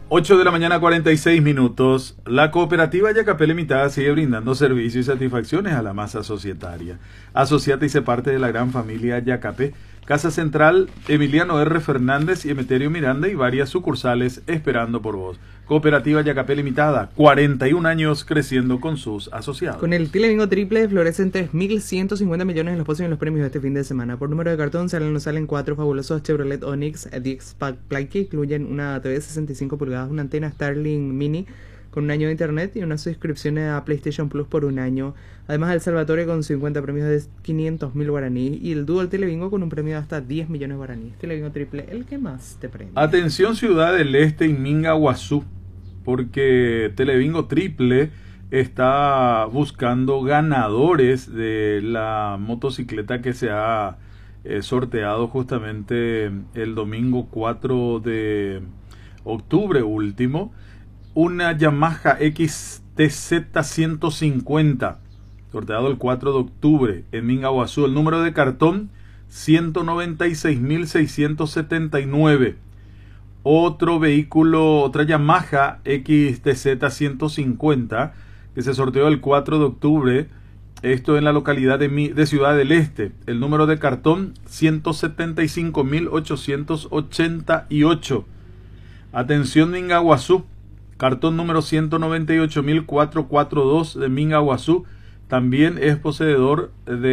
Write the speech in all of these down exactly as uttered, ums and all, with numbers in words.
ocho de la mañana, cuarenta y seis minutos. La cooperativa Yacapé Limitada sigue brindando servicios y satisfacciones a la masa societaria. Asociate y sé parte de la gran familia Yacapé. Casa Central, Emiliano R. Fernández y Emeterio Miranda y varias sucursales esperando por vos. Cooperativa Yacapé Limitada, cuarenta y un años creciendo con sus asociados. Con el Telebingo triple florecen tres mil ciento cincuenta millones en los pozos y en los premios de este fin de semana. Por número de cartón salen, nos salen cuatro fabulosos Chevrolet Onix D X Play que incluyen una T V de sesenta y cinco pulgadas, una antena Starlink Mini con un año de internet y una suscripción a PlayStation Plus por un año. Además el Salvatore con cincuenta premios de quinientos mil guaraníes y el Dual Telebingo con un premio de hasta diez millones de guaraníes. Telebingo triple, el que más te premia. Atención Ciudad del Este y Mingaguazú, porque Telebingo triple está buscando ganadores de la motocicleta que se ha eh, sorteado justamente el domingo cuatro de octubre último. Una Yamaha X T Z ciento cincuenta, sorteado el cuatro de octubre en Mingaguazú. El número de cartón ciento noventa y seis mil seiscientos setenta y nueve. Otro vehículo, otra Yamaha X T Z ciento cincuenta, que se sorteó el cuatro de octubre, esto en la localidad de, de Ciudad del Este. El número de cartón ciento setenta y cinco mil ochocientos ochenta y ocho. Atención Mingaguazú, cartón número ciento noventa y ocho mil cuatrocientos cuarenta y dos de Mingaguazú, también es poseedor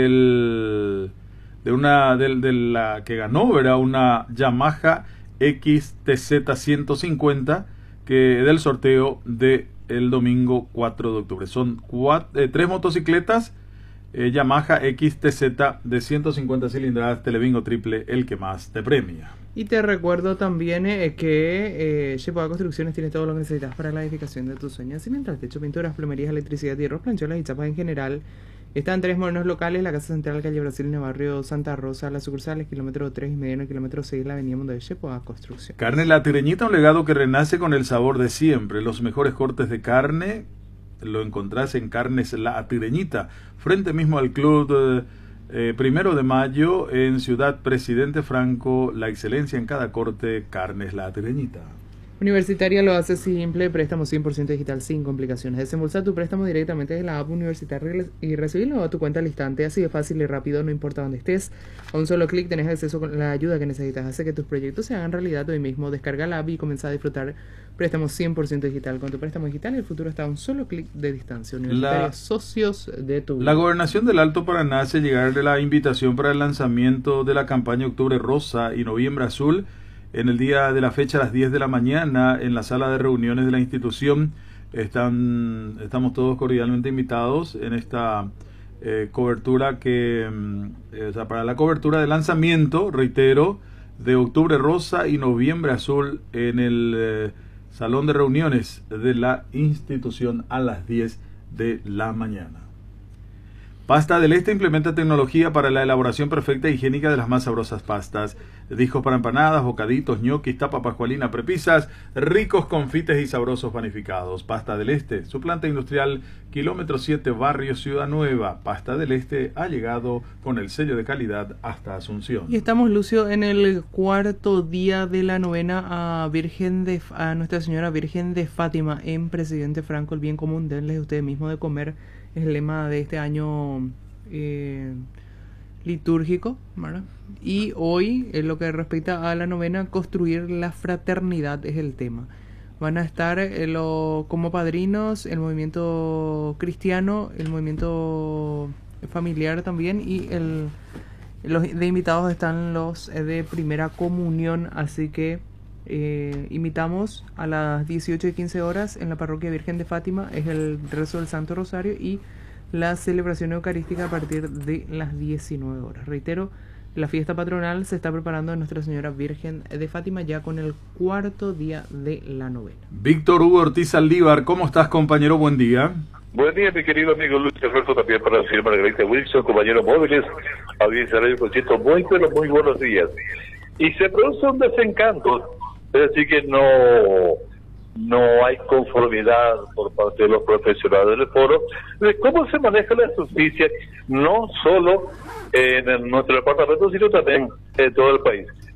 del de una de, de la que ganó, era una Yamaha X T Z ciento cincuenta, que del sorteo de el domingo cuatro de octubre. Son cuatro, eh, tres motocicletas eh, Yamaha X T Z de ciento cincuenta cilindradas. Telebingo triple, el que más te premia. Y te recuerdo también eh, que eh, Shepoa Construcciones tiene todo lo que necesitas para la edificación de tus sueños: cimiento, techo, pinturas, plomerías, electricidad, hierros, plancholas y chapas en general. Están tres modernos locales: la Casa Central, calle Brasil, en el barrio Santa Rosa, las sucursales, kilómetro tres y medio, en el kilómetro seis, la avenida Mundo de Shepoa Construcción. Carne La Tireñita, un legado que renace con el sabor de siempre. Los mejores cortes de carne lo encontrás en Carnes La Tireñita, frente mismo al Club eh, eh, Primero de Mayo, en Ciudad Presidente Franco. La excelencia en cada corte, Carnes La Tireñita. Universitaria lo hace simple: préstamo cien por ciento digital sin complicaciones. Desembolsa tu préstamo directamente desde la app universitaria y recibirlo a tu cuenta al instante, así de fácil y rápido, no importa dónde estés. A un solo clic tenés acceso con la ayuda que necesitas. Hace que tus proyectos se hagan realidad hoy mismo. Descarga la app y comienza a disfrutar préstamo cien por ciento digital. Con tu préstamo digital el futuro está a un solo clic de distancia. Universitaria, la, socios de tu vida. La Gobernación del Alto Paraná hace llegar la invitación para el lanzamiento de la campaña Octubre Rosa y Noviembre Azul en el día de la fecha a las diez de la mañana en la sala de reuniones de la institución. Están, estamos todos cordialmente invitados en esta eh, cobertura que, eh, o sea, para la cobertura de lanzamiento, reitero, de Octubre Rosa y Noviembre Azul en el eh, salón de reuniones de la institución a las diez de la mañana. Pasta del Este implementa tecnología para la elaboración perfecta e higiénica de las más sabrosas pastas. Discos para empanadas, bocaditos, ñoquis, tapa pascualina, prepisas, ricos confites y sabrosos panificados. Pasta del Este, su planta industrial, kilómetro siete, barrio Ciudad Nueva. Pasta del Este ha llegado con el sello de calidad hasta Asunción. Y estamos, Lucio, en el cuarto día de la novena a Virgen de a Nuestra Señora Virgen de Fátima en Presidente Franco. El bien común, denles ustedes mismos de comer, es el lema de este año eh, litúrgico, ¿verdad? Y hoy, en lo que respecta a la novena, construir la fraternidad es el tema. Van a estar eh, lo, como padrinos el movimiento cristiano, el movimiento familiar también, y el, los de invitados están los de primera comunión, así que Eh, invitamos a las dieciocho y quince horas en la parroquia Virgen de Fátima. Es el rezo del Santo Rosario y la celebración eucarística a partir de las diecinueve horas. Reitero, la fiesta patronal se está preparando en Nuestra Señora Virgen de Fátima, ya con el cuarto día de la novena. Víctor Hugo Ortiz Aldívar, ¿cómo estás, compañero? Buen día. Buen día, mi querido amigo Luis Alberto, también para la señora Margarita Wilson, compañeros móviles, audiencia Radio Concierto, muy pero muy buenos días. Y se produce un desencanto. Es decir, que no, no hay conformidad por parte de los profesionales del foro de cómo se maneja la justicia, no solo en nuestro departamento, sino también en todo el país.